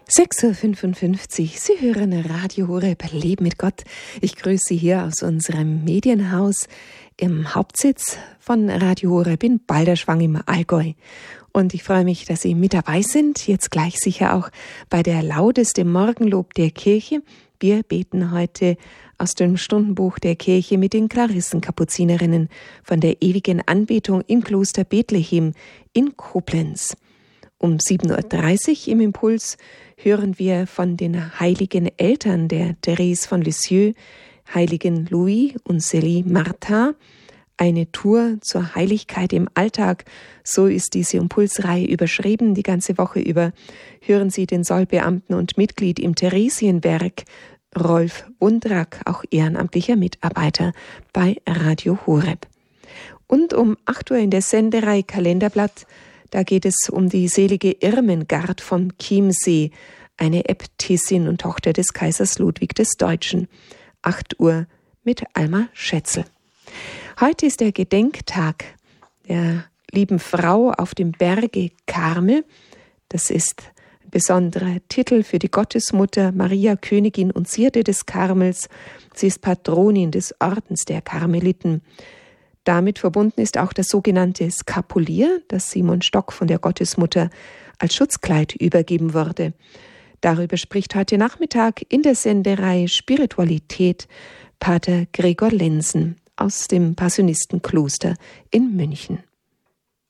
6:55 Uhr. Sie hören Radio Horeb, Leben mit Gott. Ich grüße Sie hier aus unserem Medienhaus im Hauptsitz von Radio Horeb in Balderschwang im Allgäu. Und ich freue mich, dass Sie mit dabei sind, jetzt gleich sicher auch bei der Laudes, dem Morgenlob der Kirche. Wir beten heute aus dem Stundenbuch der Kirche mit den Klarissenkapuzinerinnen von der ewigen Anbetung im Kloster Bethlehem in Koblenz. Um 7:30 Uhr im Impuls hören wir von den heiligen Eltern der Therese von Lisieux, heiligen Louis und Célie Martin, eine Tour zur Heiligkeit im Alltag. So ist diese Impulsreihe überschrieben. Die ganze Woche über hören Sie den Sollbeamten und Mitglied im Theresienwerk Rolf Wundrack, auch ehrenamtlicher Mitarbeiter bei Radio Horeb. Und um 8 Uhr in der Sendereihe Kalenderblatt, da geht es um die selige Irmengard von Chiemsee, eine Äbtissin und Tochter des Kaisers Ludwig des Deutschen. 8 Uhr mit Alma Schätzel. Heute ist der Gedenktag der lieben Frau auf dem Berge Karmel. Das ist ein besonderer Titel für die Gottesmutter Maria, Königin und Zierde des Karmels. Sie ist Patronin des Ordens der Karmeliten. Damit verbunden ist auch das sogenannte Skapulier, das Simon Stock von der Gottesmutter als Schutzkleid übergeben wurde. Darüber spricht heute Nachmittag in der Sendereihe Spiritualität Pater Gregor Lenzen aus dem Passionistenkloster in München.